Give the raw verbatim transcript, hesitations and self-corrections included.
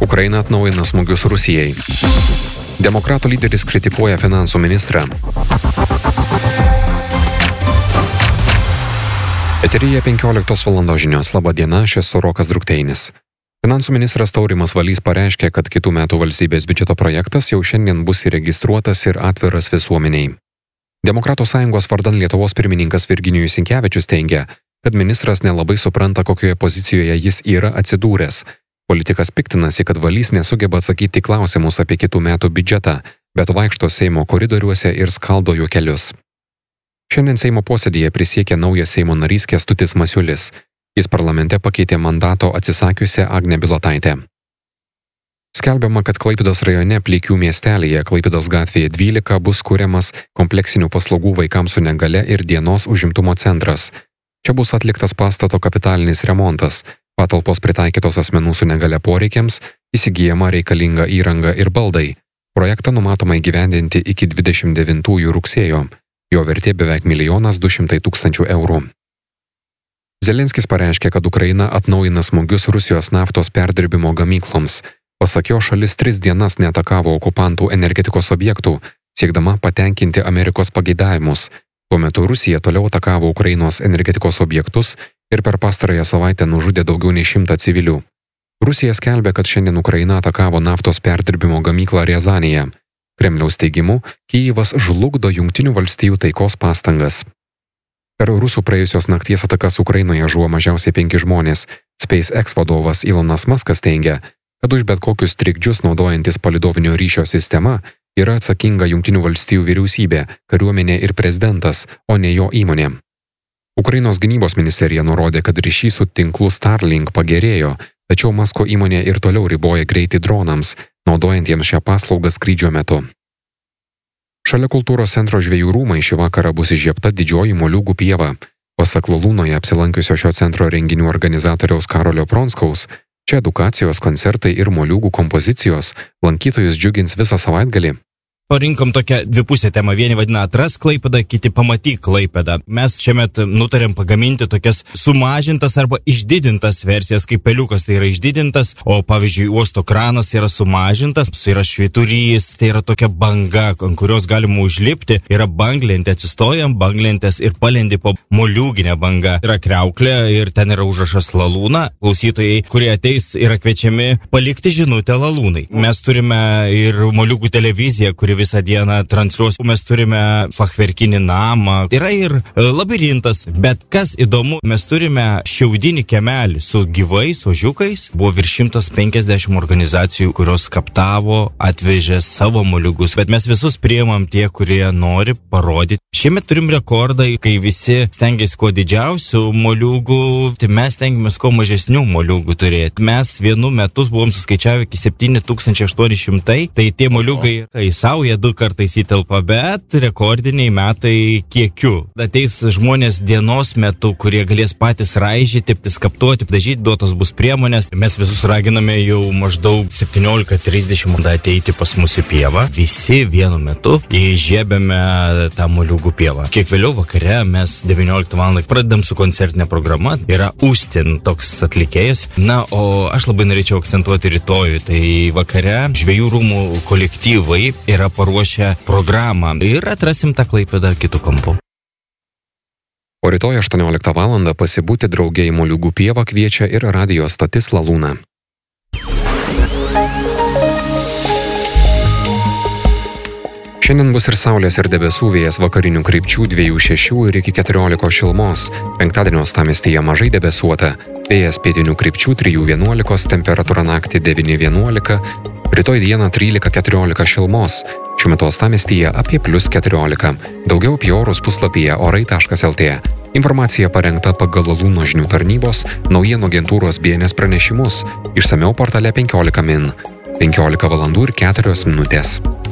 Ukraina atnaujina smūgius Rusijai. Demokratų lyderis kritikuoja finansų ministrą. Eteryje penkioliktos valandos žinios. Labą dieną, aš esu Rokas Drukteinis. Finansų ministras Taurimas Valys pareiškė, kad kitų metų valstybės biudžeto projektas jau šiandien bus įregistruotas ir atviras visuomeniai. Demokratų sąjungos vardan Lietuvos pirmininkas Virginijus Sinkevičius teigia, kad ministras nelabai supranta, kokioje pozicijoje jis yra atsidūręs. Politikas piktinasi, kad Valys nesugeba atsakyti klausimus apie kitų metų biudžetą, bet vaikšto Seimo koridoriuose ir skaldo juokelius. Šiandien Seimo posėdyje prisiekė naujas Seimo narys Kęstutis Masiulis. Jis parlamente pakeitė mandato atsisakiusią Agnę Bilotaitę. Skelbiama, kad Klaipėdos rajone Pleikių miestelyje Klaipėdos gatvėje dvylika bus kuriamas kompleksinių paslaugų vaikams su negale ir dienos užimtumo centras. Čia bus atliktas pastato kapitalinis remontas, patalpos pritaikytos asmenų su negale poreikiams, įsigyjama reikalinga įranga ir baldai. Projektą numatoma įgyvendinti iki dvidešimt devintųjų rugsėjo. Jo vertė beveik milijonas du šimtai tūkstančių eurų. Zelenskis pareiškė, kad Ukraina atnaujina smūgius Rusijos naftos perdirbimo gamykloms. Pasak jo, šalis tris dienas neatakavo okupantų energetikos objektų, siekdama patenkinti Amerikos pageidavimus. Tuo metu Rusija toliau atakavo Ukrainos energetikos objektus ir per pastarąją savaitę nužudė daugiau nei šimtą civilių. Rusija skelbia, kad šiandien Ukraina atakavo naftos perdirbimo gamyklą Riazanėje. Kremliaus teigimu, Kijevas žlugdo Jungtinių valstijų taikos pastangas. Per rusų praėjusios nakties atakas Ukrainoje žuvo mažiausiai penki žmonės. SpaceX vadovas Elonas Muskas teigia, kad už bet kokius trikdžius naudojantis palydovinio ryšio sistema yra atsakinga Jungtinių valstijų vyriausybė, kariuomenė ir prezidentas, o ne jo įmonė. Ukrainos gynybos ministerija nurodė, kad ryšys su tinklu Starlink pagerėjo, tačiau Musko įmonė ir toliau riboja greitį dronams, naudojantiems šią paslaugą skrydžio metu. Šalia kultūros centro Žvejų rūmai šį vakarą bus įžiebta didžioji moliūgų pieva. Pasak Lalūnoje apsilankiusio šio centro renginių organizatoriaus Karolio Pronskaus, čia edukacijos, koncertai ir moliūgų kompozicijos lankytojus džiugins visą savaitgalį. Parinkom tokią dvipusę temą. Vieni vadina Atrask Klaipėdą, kiti Pamatyk Klaipėdą. Mes šiemet nutarėm pagaminti tokias sumažintas arba išdidintas versijas, kaip peliukas tai yra išdidintas, o pavyzdžiui uosto kranas yra sumažintas, yra švyturys, tai yra tokia banga, ant kurios galima užlipti, yra banglentė, atsistojam banglentės ir palendi po moliūginę bangą. Yra kriauklė ir ten yra užrašas Lalūna. Klausytojai, kurie ateis, yra kviečiami palikti žinutę Lalūnai. Mes turime ir moliūgų televiziją, kuri visą dieną transliuos. Mes turime fachverkinį namą, yra ir labirintas, bet kas įdomu, mes turime šiaudinį kiemelį su gyvais ožiukais. Buvo virš šimtas penkiasdešimt organizacijų, kurios kaptavo, atvežė savo moliūgus, bet mes visus priimam tie, kurie nori parodyti. Šiemet turim rekordą, kai visi stengiasi kuo didžiausių moliūgų, tai mes stengiamės kuo mažesnių moliūgų turėti. Mes vienu metu buvom suskaičiavę iki septyni tūkstančiai aštuoni šimtai, tai tie moliūgai, kai savo jie du kartais įtelpa, bet rekordiniai metai kiekiu. Ateis žmonės dienos metu, kurie galės patys raižyti, skaptuoti, dažyti, duotos bus priemonės. Mes visus raginame jau maždaug septyniolika trisdešimt ateiti pas mus į pievą. Visi vienu metu įžiebėme tą moliūgų pievą. Kiek vėliau vakare mes devynioliktą valandą pradedam su koncertinė programa. Yra Ustin toks atlikėjas. Na, o aš labai norėčiau akcentuoti rytojų. Tai vakare Žvejų rūmų kolektyvai yra paruošę programą ir atrasim tą Klaipėdą kitų kampų. O rytoj aštuonioliktą valandą pasibūti drauge į moliūgų pievą kviečia ir radijo stotis Lalūna. Šiandien bus ir saulės ir debesų, vėjas vakarinių krypčių dviejų šešių ir iki keturiolikos šilumos. Penktadienio uostamiestyje mažai debesuota, vėjas pietinių krypčių trijų vienuolikos, temperatūra naktį devyni vienuolika, rytoj dieną trylika keturiolika šilumos. Šiuo metu uostamiestyje apie plius keturiolika. Daugiau apie orus puslapyje orai taškas lt. Informacija parengta pagal Lalūno žinių tarnybos naujienų agentūros B N S pranešimus. Išsamiau portale penkiolika min. penkiolika valandų ir keturios minutės.